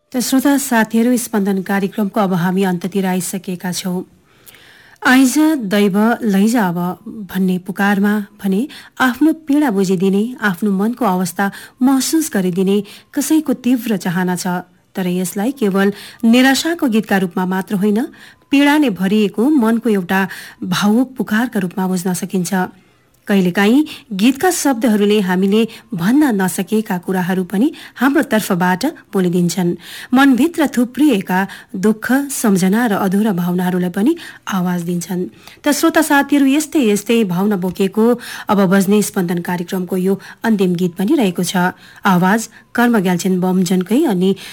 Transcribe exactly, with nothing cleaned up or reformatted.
त श्रोता साथीहरू, स्पन्दन कार्यक्रमको अब हामी अन्ततिर आइसकेका छौँ। आइज दैव लैजा अब भन्ने पुकारमा भने आफ्नो पीडा बुझिदिने, आफ्नो मनको अवस्था महसुस गरिदिने कसैको तीव्र चाहना छ। तर यसलाई केवल निराशाको गीतका रूपमा मात्र होइन, पीडाले भरिएको मनको एउटा भावुक पुकारका रूपमा बुझ्न सकिन्छ। कहिलेकाहीँ गीतका शब्दहरूले हामीले भन्न नसकेका कुराहरू पनि हाम्रो तर्फबाट बोलिदिन्छन्। मनभित्र थुप्रिएका दुःख, सम्झना र अधुरा भावनाहरूलाई पनि आवाज दिन्छन्। त श्रोता साथीहरू, यस्तै यस्तै भावना बोकेको अब बज्ने स्पन्दन कार्यक्रमको यो अन्तिम गीत पनि रहेको छ। आवाज कर्म ग्याल्छेन बमजनकै अनि